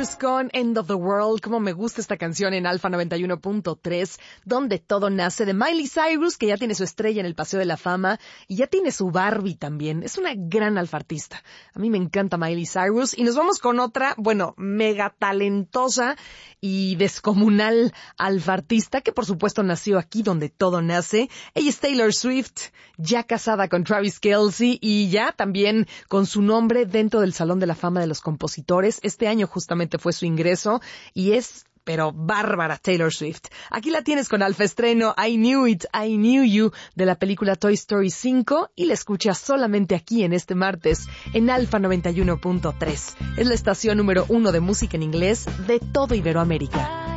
Cyrus con End of the World. Como me gusta esta canción en Alfa 91.3, donde todo nace, de Miley Cyrus, que ya tiene su estrella en el Paseo de la Fama y ya tiene su Barbie también. Es una gran alfartista. A mí me encanta Miley Cyrus. Y nos vamos con otra, bueno, mega talentosa y descomunal alfartista, que por supuesto nació aquí donde todo nace. Ella es Taylor Swift, ya casada con Travis Kelce y ya también con su nombre dentro del Salón de la Fama de los Compositores. Este año justamente fue su ingreso y es, pero bárbara, Taylor Swift. Aquí la tienes con Alfa Estreno, I Knew It, I Knew You, de la película Toy Story 5, y la escuchas solamente aquí en este martes en Alfa 91.3. Es la estación número 1 de música en inglés de todo Iberoamérica.